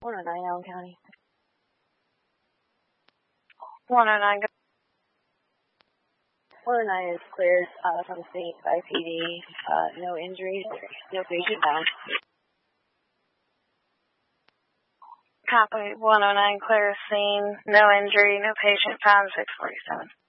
109 Allen County. 109. 109 is cleared from the scene by PD. No injuries, no patient found. Copy. 109 clear scene. No injury, no patient found. 647.